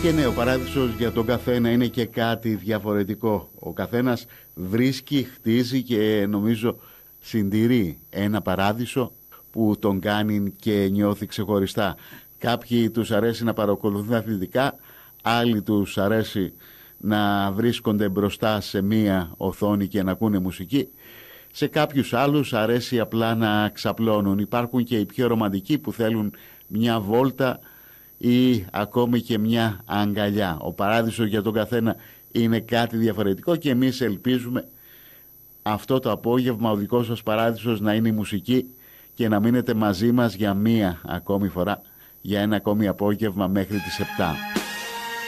Και ναι, ο παράδεισος για τον καθένα είναι και κάτι διαφορετικό. Ο καθένας βρίσκει, χτίζει και νομίζω συντηρεί ένα παράδεισο που τον κάνει και νιώθει ξεχωριστά. Κάποιοι τους αρέσει να παρακολουθούν αθλητικά, άλλοι τους αρέσει να βρίσκονται μπροστά σε μία οθόνη και να ακούνε μουσική. Σε κάποιους άλλους αρέσει απλά να ξαπλώνουν. Υπάρχουν και οι πιο ρομαντικοί που θέλουν μια βόλτα ή ακόμη και μια αγκαλιά. Ο παράδεισος για τον καθένα είναι κάτι διαφορετικό και εμείς ελπίζουμε αυτό το απόγευμα ο δικός σας παράδεισος να είναι η μουσική και να μείνετε μαζί μας για μία ακόμη φορά, για ένα ακόμη απόγευμα μέχρι τις 7.